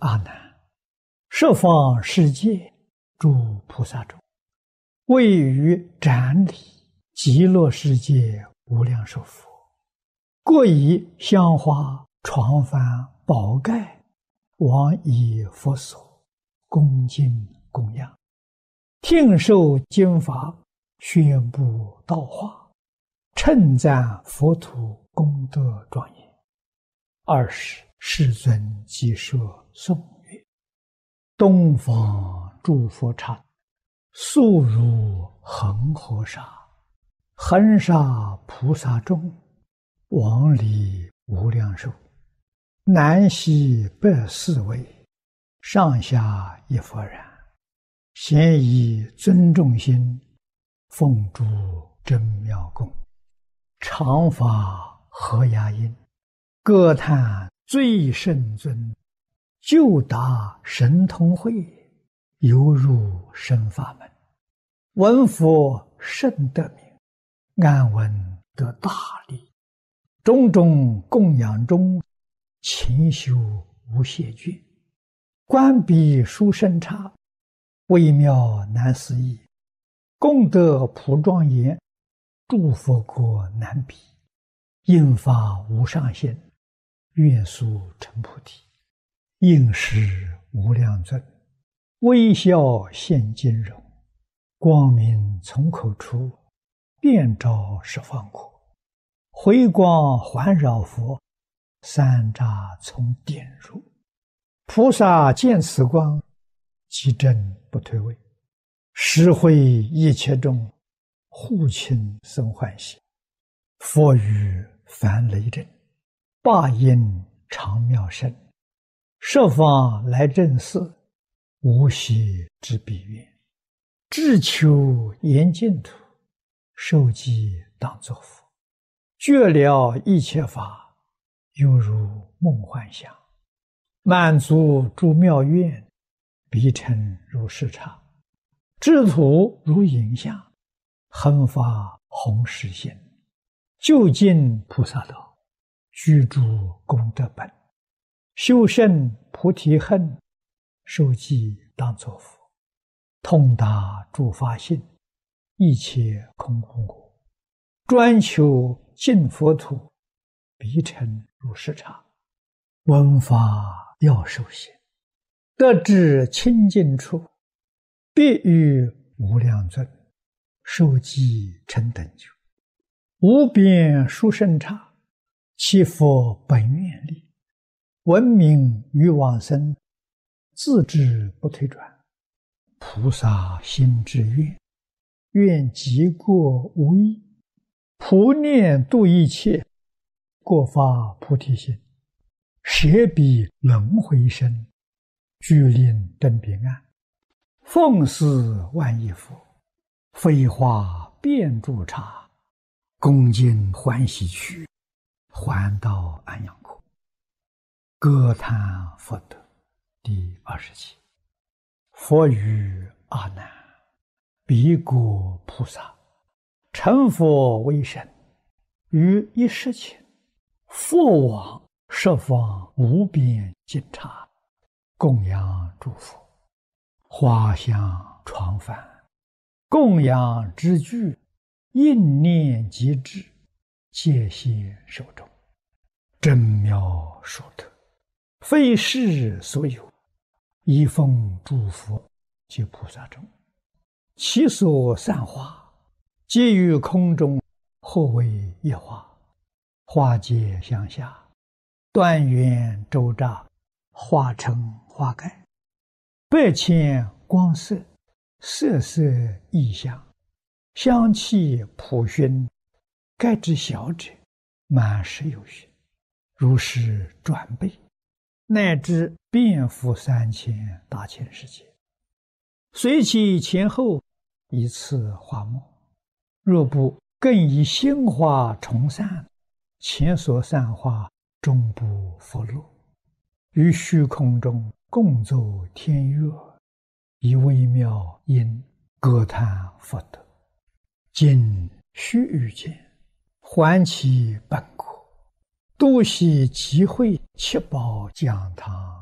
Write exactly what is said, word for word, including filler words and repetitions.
阿难，十方世界诸菩萨中，位于展理极乐世界无量寿佛，各以香花、床幡、宝盖往以佛所恭敬供养，听受经法，宣布道化，称赞佛土功德庄严。二是世尊即设颂曰：东方诸佛刹，速如恒河沙，恒沙菩萨众，往里无量寿，南西北四围，上下一佛然，咸以尊重心，奉诸真妙供，常发和雅音，歌叹最胜尊，就达神通会，犹入深法门。闻佛甚得名，安闻得大利，种种供养中，勤修无懈倦，观彼殊胜刹，微妙难思议，功德普庄严，诸佛国难比，应发无上限，愿速成菩提。应时无量尊，微笑现金容，光明从口出，遍照十方国，回光环绕佛，三匝从点入。菩萨见此光，即正不退位，实会一切众，护亲生欢喜。佛语梵雷震，霸音长妙声，十方来正寺，无息之彼愿，志求严净土，受记当作佛，觉了一切法，犹如梦幻想，满足诸妙愿，彼成如是刹，智土如影像，恒发弘誓心，究竟菩萨道，居住功德本，修胜菩提恨，受记当作佛，通达诸法性，一切空空果，专求净佛土，彼成如是刹。闻法要受行，得至清净处，必与无量尊，受记成等觉，无边殊胜刹，其佛本愿力，闻名于往生，自知不退转。菩萨心之愿，愿极过无异，普念度一切，过发菩提心，舍彼轮回身，具令登彼岸，奉祀万亿佛，飞花遍诸刹，恭敬欢喜去，还到安养国。歌叹佛德第二十七。佛语阿难，彼国菩萨成佛为身，于一时前，佛往十方无边尽刹，供养诸佛，花香床幡，供养之具，应念即至，戒谢手中，真妙殊特，非世所有，一奉诸佛及菩萨众，其所散花，皆于空中，或为一花，花结向下，端圆周匝，化成花盖，百千光色，色色异香，香气普熏，盖之小者，满十有余，如是转倍，乃至遍覆三千大千世界，随其前后，以次花末。若不更以心花重散，前所散花终不佛落，于虚空中共奏天乐，以微妙音歌叹佛德。今须臾间，还其本国，度悉集会七宝讲堂